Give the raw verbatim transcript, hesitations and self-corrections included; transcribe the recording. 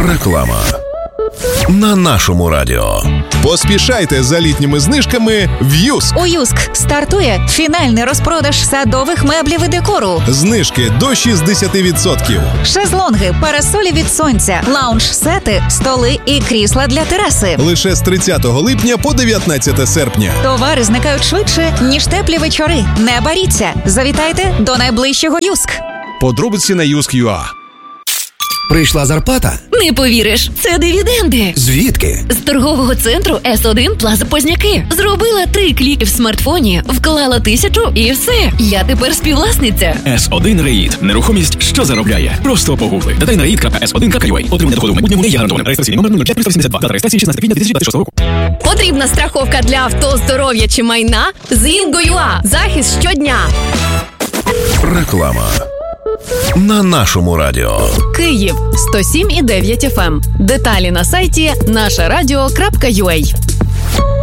Реклама на нашому радіо. Поспішайте за літніми знижками в Юск. У Юск стартує фінальний розпродаж садових меблів і декору. Знижки до шістдесят відсотків. Шезлонги, парасолі від сонця, лаунж-сети, столи і крісла для тераси. Лише з тридцятого липня по дев'ятнадцяте серпня. Товари зникають швидше, ніж теплі вечори. Не боріться. Завітайте до найближчого Юск. Подробиці на юск точка ю а. Прийшла зарплата? Не повіриш, це дивіденди. Звідки? З торгового центру Ес один Плаза Позняки. Зробила три кліки в смартфоні, вклала тисячу і все. Я тепер співвласниця. Ес один Реїд. Нерухомість, що заробляє. Просто погугли. Додай на реїд крапка ес один крапка ю а. Отримання доходу в майбутньому не є гарантованим. Реєстраційний номер нуль п'ять триста вісімдесят два. Дата реєстрації шістнадцяте квітня дві тисячі двадцять шостого року. Потрібна страховка для авто, здоров'я чи майна? З Інго.ua. Захист щодня. Реклама на нашому радіо. Київ сто сім і дев'ять еф ем. Деталі на сайті наша радіо крапка ю а.